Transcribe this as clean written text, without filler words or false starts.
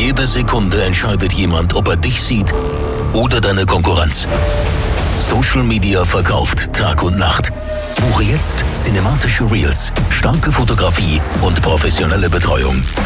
Jede Sekunde entscheidet jemand, ob er dich sieht oder deine Konkurrenz. Social Media verkauft Tag und Nacht. Buche jetzt cinematische Reels, starke Fotografie und professionelle Betreuung.